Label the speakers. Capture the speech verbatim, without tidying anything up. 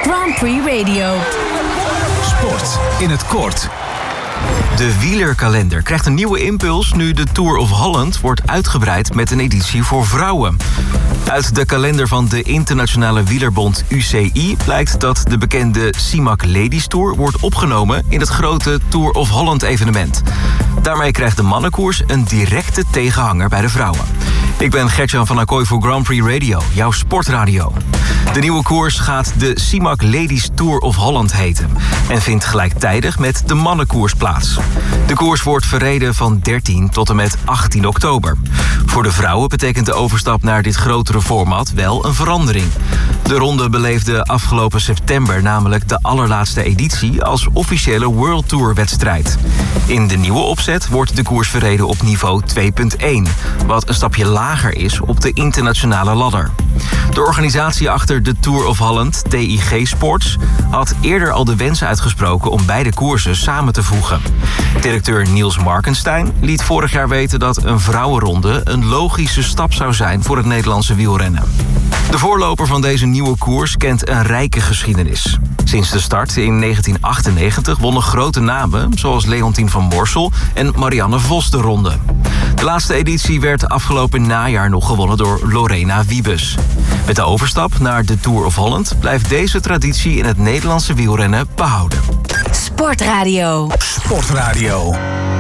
Speaker 1: Grand Prix Radio.
Speaker 2: Sport in het kort. De wielerkalender krijgt een nieuwe impuls nu de Tour of Holland wordt uitgebreid met een editie voor vrouwen. Uit de kalender van de internationale wielerbond U C I blijkt dat de bekende CIMAC Ladies Tour wordt opgenomen in het grote Tour of Holland evenement. Daarmee krijgt de mannenkoers een directe tegenhanger bij de vrouwen. Ik ben Gertjan van Acquoy voor Grand Prix Radio, jouw sportradio. De nieuwe koers gaat de CIMAC Ladies Tour of Holland heten en vindt gelijktijdig met de mannenkoers plaats. De koers wordt verreden van dertien tot en met achttien oktober. Voor de vrouwen betekent de overstap naar dit grotere format wel een verandering. De ronde beleefde afgelopen september namelijk de allerlaatste editie als officiële World Tour wedstrijd. In de nieuwe opzet wordt de koers verreden op niveau twee punt één, wat een stapje lager is op de internationale ladder. De organisatie achter de Tour of Holland, T I G Sports, had eerder al de wens uitgesproken om beide koersen samen te voegen. Directeur Niels Markenstein liet vorig jaar weten dat een vrouwenronde een logische stap zou zijn voor het Nederlandse wielrennen. De voorloper van deze nieuwe koers kent een rijke geschiedenis. Sinds de start in negentien achtennegentig wonnen grote namen zoals Leontien van Moorsel en Marianne Vos de ronde. De laatste editie werd afgelopen najaar nog gewonnen door Lorena Wiebes. Met de overstap naar de Tour of Holland blijft deze traditie in het Nederlandse wielrennen behouden.
Speaker 1: Sportradio.
Speaker 2: Sportradio.